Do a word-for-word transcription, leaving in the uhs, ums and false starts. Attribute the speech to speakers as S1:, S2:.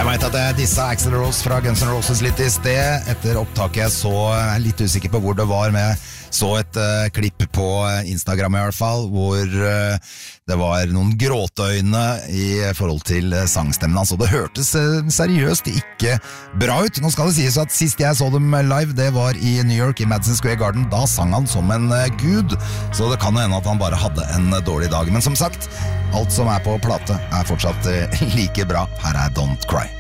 S1: Jeg vet at jeg dissa Axl Rose fra Guns N' Roses litt i sted. Etter opptaket jeg så, jeg er litt usikker på hvor det var, men jeg så et uh, klipp på Instagram i hvert fall, hvor uh, det var noen gråteøyne i forhold til uh, sangstemmen hans, og det hørtes uh, seriøst ikke bra ut. Nå skal det sies at sist jeg så dem live, det var i New York, i Madison Square Garden. Da sang han som en uh, gud, så det kan jo hende at han bare hadde en uh, dårlig dag. Men som sagt, alt som er på plate er fortsatt uh, like bra. Her er Don't Cry.